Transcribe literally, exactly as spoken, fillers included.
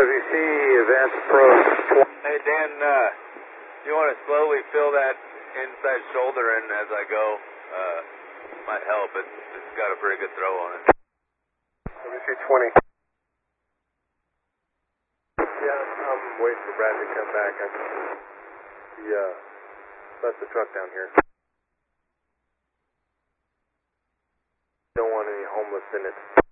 W C, advance approach. Hey Dan, uh, you want to slowly fill that inside shoulder in as I go? Uh, might help. It's, it's got a pretty good throw on it. W C twenty. Yeah, I'm waiting for Brad to come back. I, he uh, left the truck down here. Don't want any homeless in it.